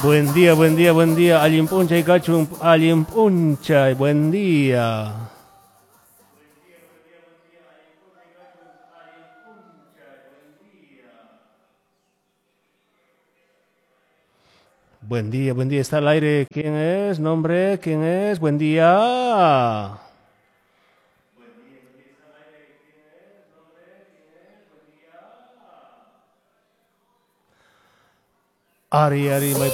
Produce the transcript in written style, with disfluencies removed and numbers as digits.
Buen día, buen día, buen día. Alguien puncha y cacho, alguien puncha. Buen día. Buen día. Está al aire. ¿Quién es? Nombre, ¿quién es? Buen día. Ari, Ari,